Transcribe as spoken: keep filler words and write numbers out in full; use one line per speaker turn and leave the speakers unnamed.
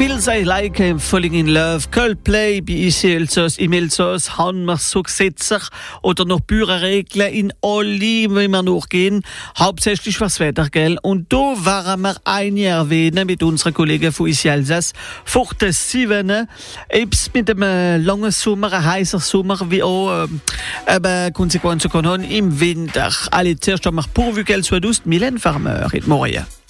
Feels I Like I'm Falling in Love, Coldplay bei uns im Elsass haben wir so Gesetze oder noch Bürenregeln in alle, wie wir nachgehen. Hauptsächlich was Wetter, gell? Und da waren wir ein Jahr erwähnen mit unseren Kollegen von uns Elsass. Vor den sieben, ebs mit einem langen Sommer, ein heißer Sommer, wie auch äh, eben Konsequenzen kann haben im Winter. Alle zuerst haben wir Pourvu qu'elle soit douce, Mylène Farmer, heute Morgen.